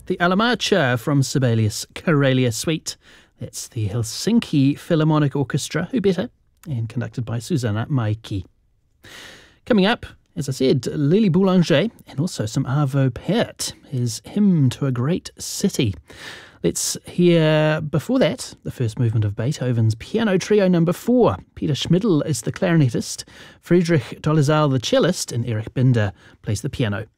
The Alamarcha from Sibelius Karelia Suite. That's the Helsinki Philharmonic Orchestra, who better, and conducted by Susanna Maiki. Coming up, as I said, Lily Boulanger and also some Arvo Pärt, his Hymn to a Great City. Let's hear, before that, the first movement of Beethoven's Piano Trio No. 4. Peter Schmidl is the clarinetist, Friedrich Dolezal the cellist, and Erich Binder plays the piano.